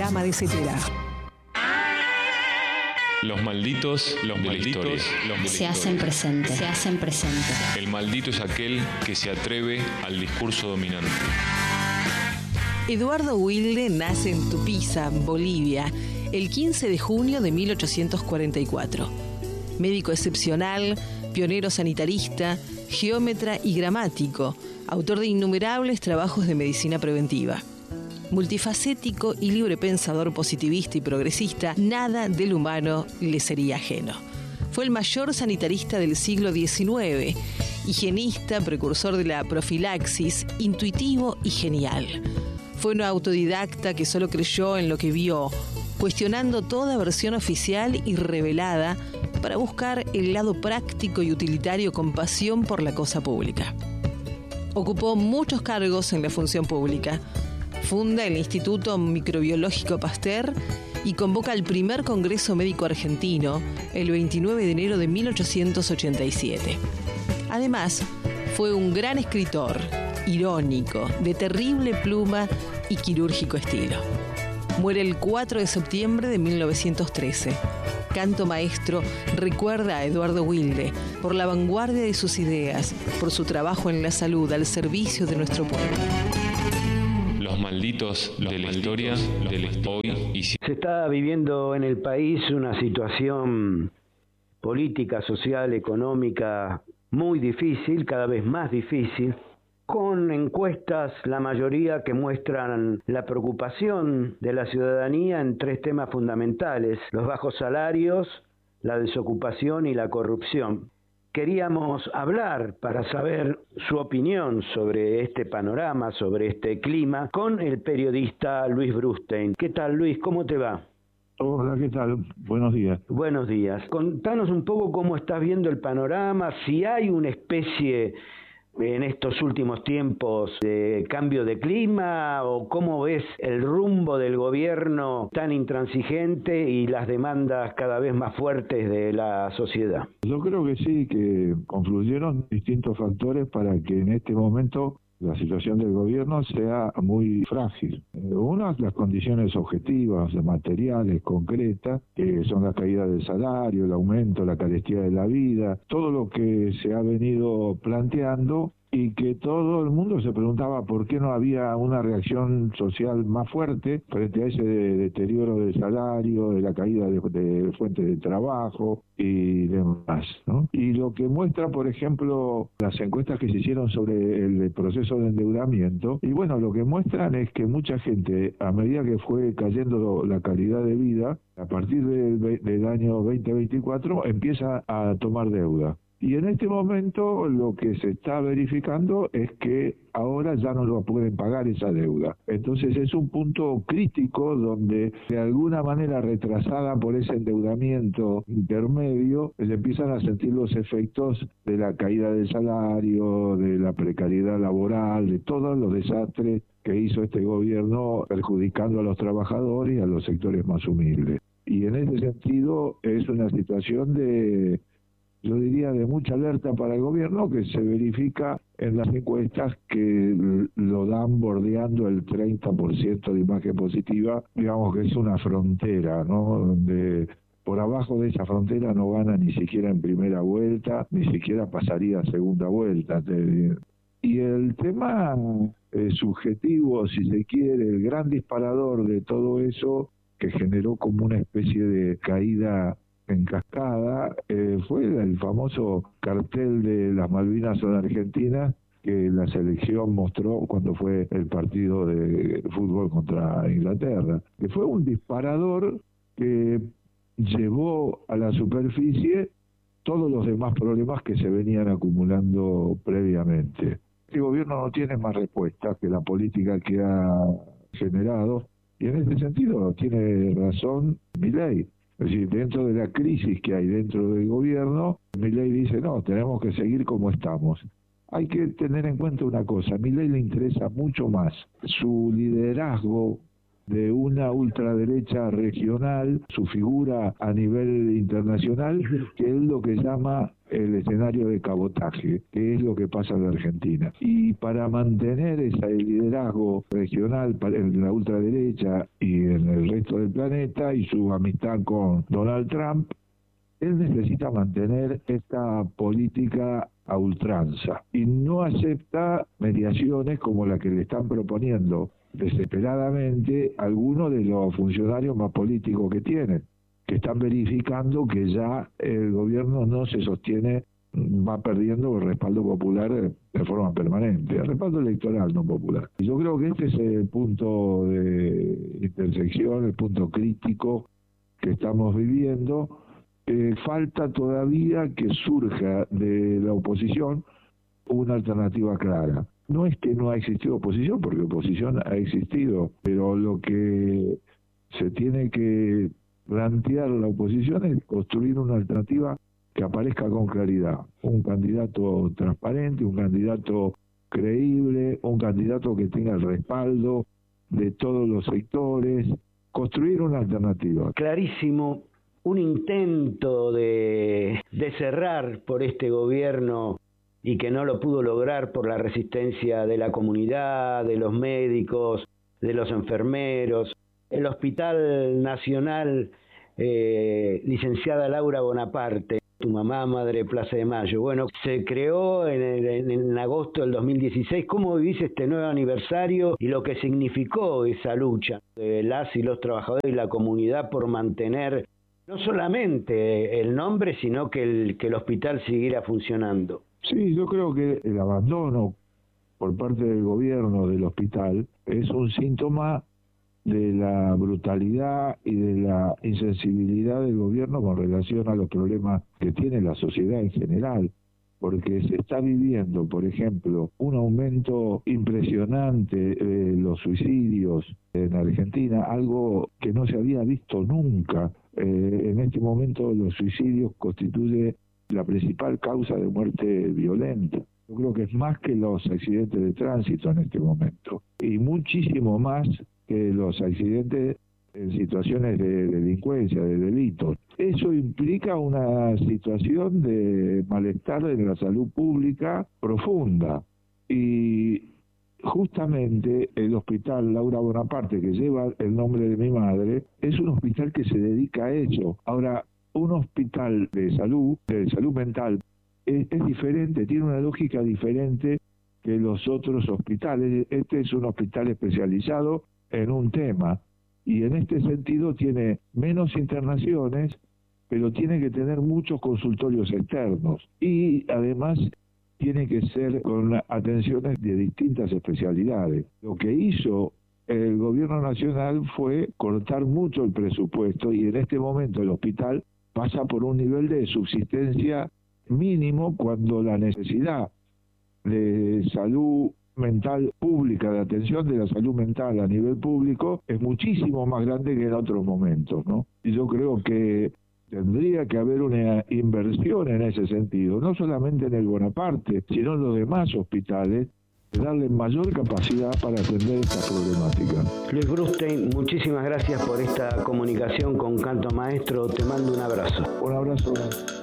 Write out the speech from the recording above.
programa de CETERA. Los malditos de la historia. Se hacen presentes. El maldito es aquel que se atreve al discurso dominante. Eduardo Wilde nace en Tupiza, Bolivia, el 15 de junio de 1844. Médico excepcional, pionero sanitarista, geómetra y gramático, autor de innumerables trabajos de medicina preventiva. Multifacético y libre pensador positivista y progresista, nada del humano le sería ajeno. Fue el mayor sanitarista del siglo XIX, higienista, precursor de la profilaxis, intuitivo y genial. Fue un autodidacta que solo creyó en lo que vio, cuestionando toda versión oficial y revelada para buscar el lado práctico y utilitario con pasión por la cosa pública. Ocupó muchos cargos en la función pública. Funda el Instituto Microbiológico Pasteur y convoca el primer Congreso Médico Argentino el 29 de enero de 1887. Además, fue un gran escritor, irónico, de terrible pluma y quirúrgico estilo. Muere el 4 de septiembre de 1913. Canto Maestro recuerda a Eduardo Wilde por la vanguardia de sus ideas, por su trabajo en la salud al servicio de nuestro pueblo. Los malditos de la historia del hoy y siempre. Se está viviendo en el país una situación política, social, económica muy difícil, cada vez más difícil, con encuestas, la mayoría que muestran la preocupación de la ciudadanía en tres temas fundamentales: los bajos salarios, la desocupación y la corrupción. Queríamos hablar para saber su opinión sobre este panorama, sobre este clima, con el periodista Luis Brustein. ¿Qué tal, Luis? ¿Cómo te va? Hola, ¿qué tal? Buenos días. Buenos días. Contanos un poco cómo estás viendo el panorama, si hay una especie en estos últimos tiempos de cambio de clima, o cómo ves el rumbo del gobierno tan intransigente y las demandas cada vez más fuertes de la sociedad. Yo creo que sí, que confluyeron distintos factores para que en este momento la situación del gobierno sea muy frágil. Una, las condiciones objetivas, materiales, concretas, que son la caída del salario, el aumento, la carestía de la vida, todo lo que se ha venido planteando y que todo el mundo se preguntaba por qué no había una reacción social más fuerte frente a ese deterioro del salario, de la caída de fuentes de trabajo y demás, ¿no? Y lo que muestra, por ejemplo, las encuestas que se hicieron sobre el proceso de endeudamiento, y bueno, lo que muestran es que mucha gente, a medida que fue cayendo la calidad de vida, a partir del año 2024, empieza a tomar deuda. Y en este momento lo que se está verificando es que ahora ya no lo pueden pagar esa deuda. Entonces es un punto crítico donde de alguna manera retrasada por ese endeudamiento intermedio, se empiezan a sentir los efectos de la caída del salario, de la precariedad laboral, de todos los desastres que hizo este gobierno perjudicando a los trabajadores y a los sectores más humildes. Y en ese sentido es una situación yo diría de mucha alerta para el gobierno, que se verifica en las encuestas que lo dan bordeando el 30% de imagen positiva, digamos que es una frontera, ¿no? Donde por abajo de esa frontera no gana ni siquiera en primera vuelta, ni siquiera pasaría a segunda vuelta. Y el tema subjetivo, si se quiere, el gran disparador de todo eso, que generó como una especie de caída en cascada, fue el famoso cartel de las Malvinas son Argentinas que la selección mostró cuando fue el partido de fútbol contra Inglaterra, que fue un disparador que llevó a la superficie todos los demás problemas que se venían acumulando previamente. Este gobierno no tiene más respuesta que la política que ha generado, y en ese sentido tiene razón Milei. Es decir, dentro de la crisis que hay dentro del gobierno, Milei dice, no, tenemos que seguir como estamos. Hay que tener en cuenta una cosa: a Milei le interesa mucho más su liderazgo de una ultraderecha regional, su figura a nivel internacional, que es lo que llama el escenario de cabotaje, que es lo que pasa en la Argentina. Y para mantener ese liderazgo regional en la ultraderecha y en el resto del planeta y su amistad con Donald Trump, él necesita mantener esta política a ultranza y no acepta mediaciones como la que le están proponiendo desesperadamente algunos de los funcionarios más políticos que tienen, que están verificando que ya el gobierno no se sostiene, va perdiendo el respaldo popular de forma permanente, el respaldo electoral no popular. Y yo creo que este es el punto de intersección, el punto crítico que estamos viviendo. Falta todavía que surja de la oposición una alternativa clara. No es que no ha existido oposición, porque oposición ha existido, pero lo que se tiene que plantear la oposición es construir una alternativa que aparezca con claridad. Un candidato transparente, un candidato creíble, un candidato que tenga el respaldo de todos los sectores. Construir una alternativa. Clarísimo. Un intento de cerrar por este gobierno y que no lo pudo lograr por la resistencia de la comunidad, de los médicos, de los enfermeros. El Hospital Nacional, licenciada Laura Bonaparte, tu mamá, Madre Plaza de Mayo, bueno, se creó en agosto del 2016. ¿Cómo vivís este nuevo aniversario y lo que significó esa lucha de las y los trabajadores y la comunidad por mantener no solamente el nombre, sino que el hospital siguiera funcionando? Sí, yo creo que el abandono por parte del gobierno del hospital es un síntoma de la brutalidad y de la insensibilidad del gobierno con relación a los problemas que tiene la sociedad en general, porque se está viviendo, por ejemplo, un aumento impresionante de los suicidios en Argentina, algo que no se había visto nunca. En este momento los suicidios constituyen la principal causa de muerte violenta. Yo creo que es más que los accidentes de tránsito en este momento, y muchísimo más que los accidentes en situaciones de delincuencia, de delitos. Eso implica una situación de malestar en la salud pública profunda. Y justamente el hospital Laura Bonaparte, que lleva el nombre de mi madre, es un hospital que se dedica a eso. Ahora, un hospital de salud mental, es diferente, tiene una lógica diferente que los otros hospitales. Este es un hospital especializado en un tema, y en este sentido tiene menos internaciones, pero tiene que tener muchos consultorios externos, y además tiene que ser con atenciones de distintas especialidades. Lo que hizo el gobierno nacional fue cortar mucho el presupuesto, y en este momento el hospital pasa por un nivel de subsistencia mínimo, cuando la necesidad de salud mental pública, de atención de la salud mental a nivel público, es muchísimo más grande que en otros momentos, ¿no? Y yo creo que tendría que haber una inversión en ese sentido, no solamente en el Bonaparte, sino en los demás hospitales, de darle mayor capacidad para atender esta problemática. Luis Brustein, muchísimas gracias por esta comunicación con Canto Maestro. Te mando un abrazo. Un abrazo.